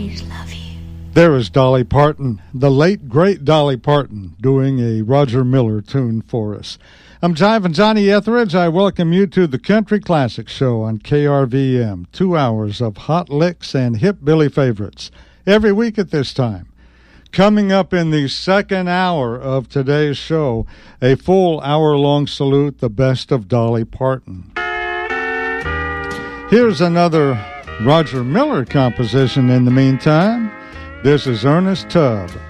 always love you. There is Dolly Parton, the late, great Dolly Parton, doing a Roger Miller tune for us. I'm Jive Johnny Etheridge. I welcome you to the Country Classic Show on KRVM. 2 hours of hot licks and hip Billy favorites every week at this time. Coming up in the second hour of today's show, a full hour-long salute, the best of Dolly Parton. Here's another Roger Miller composition in the meantime. This is Ernest Tubb.